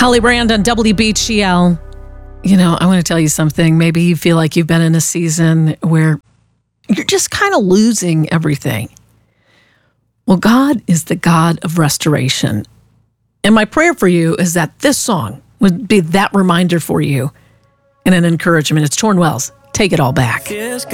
Holly Brand on WBGL. You know, I want to tell you something. Maybe you feel like you've been in a season where you're just kind of losing everything. Well, God is the God of restoration. And my prayer for you is that this song would be that reminder for you and an encouragement. It's Torn Wells. Take it all back.